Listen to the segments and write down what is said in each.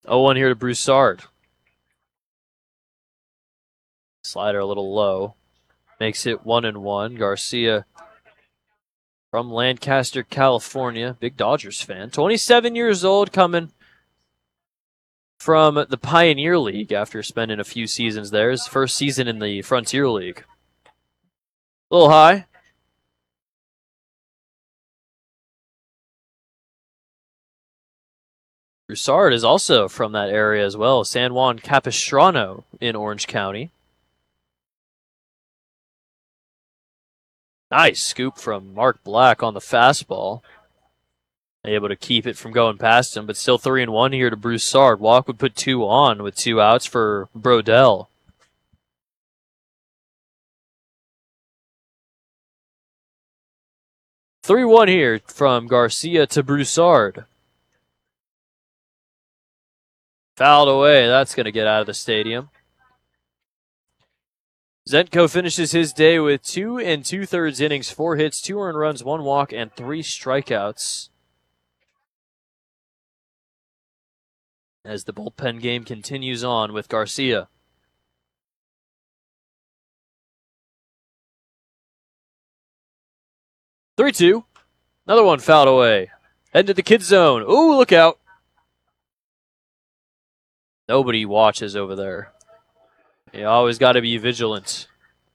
0-1 here to Broussard. Slider a little low. Makes it 1-1. Garcia from Lancaster, California. Big Dodgers fan. 27 years old, coming from the Pioneer League after spending a few seasons there. His first season in the Frontier League. A little high. Broussard is also from that area as well. San Juan Capistrano in Orange County. Nice scoop from Mark Black on the fastball. Able to keep it from going past him, but still 3-1 here to Broussard. Walk would put 2 on with 2 outs for Brodell. "3-1 here from Garcia to Broussard. Fouled away. That's going to get out of the stadium. Zenko finishes his day with 2 2/3 innings, 4 hits, 2 earned runs, 1 walk, and 3 strikeouts. As the bullpen game continues on with Garcia. "3-2. Another one fouled away. Heading to the kid zone. Ooh, look out. Nobody watches over there. You always got to be vigilant.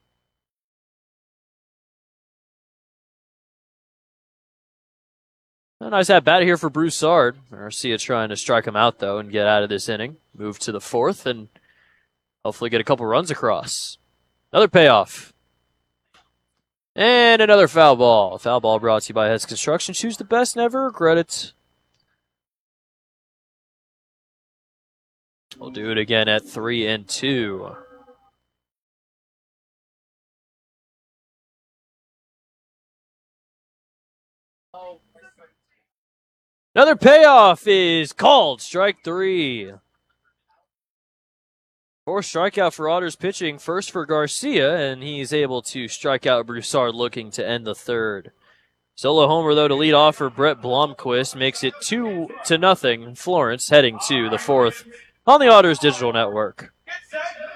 A nice at bat here for Broussard. Garcia trying to strike him out, though, and get out of this inning. Move to the 4th and hopefully get a couple runs across. Another payoff. And another foul ball. Foul ball brought to you by Hess Construction. Choose the best, never regret it. We'll do it again at 3-2. Another payoff is called. Strike 3. 4th strikeout for Otters pitching. First for Garcia, and he's able to strike out Broussard looking to end the 3rd. Solo homer, though, to lead off for Brett Blomquist. Makes it 2-0. Florence heading to the 4th on the Otters Digital Network.